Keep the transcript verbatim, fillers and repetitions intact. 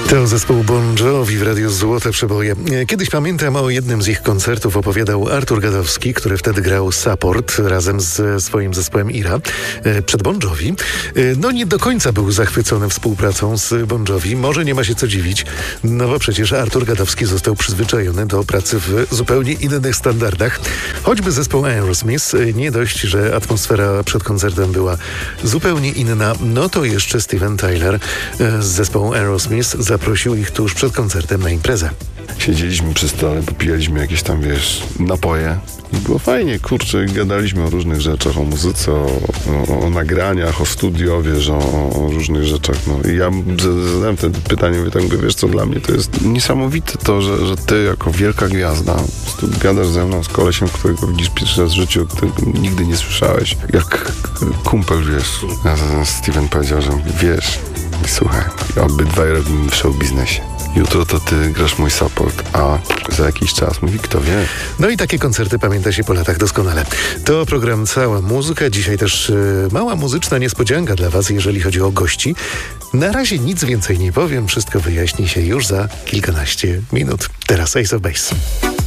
To zespół Bon Jovi w Radiu Złote Przeboje. Kiedyś pamiętam o jednym z ich koncertów opowiadał Artur Gadowski, który wtedy grał support razem z swoim zespołem Ira przed Bon Jovi. No nie do końca był zachwycony współpracą z Bon Jovi. Może nie ma się co dziwić, no bo przecież Artur Gadowski został przyzwyczajony do pracy w zupełnie innych standardach. Choćby zespół Aerosmith, nie dość, że atmosfera przed koncertem była zupełnie inna, no to jeszcze Steven Tyler z zespołu Aerosmith zaprosił ich tuż przed koncertem na imprezę. Siedzieliśmy przy stole, popijaliśmy jakieś tam, wiesz, napoje i było fajnie, kurczę, gadaliśmy o różnych rzeczach, o muzyce, o, o, o nagraniach, o studio, wiesz, o, o różnych rzeczach, no i ja zadałem wtedy pytanie, mówię tak, mówię, wiesz co, dla mnie to jest niesamowite to, że, że ty jako wielka gwiazda, tu gadasz ze mną z kolesiem, którego widzisz pierwszy raz w życiu, którego nigdy nie słyszałeś, jak kumpel, wiesz, Steven powiedział, że wiesz, słuchaj, obydwaj robimy w show biznesie. Jutro to ty grasz mój support, a za jakiś czas mówi, kto wie. No i takie koncerty pamięta się po latach doskonale. To program Cała Muzyka. Dzisiaj też yy, mała muzyczna niespodzianka dla was, jeżeli chodzi o gości. Na razie nic więcej nie powiem. Wszystko wyjaśni się już za kilkanaście minut. Teraz Ace of Base.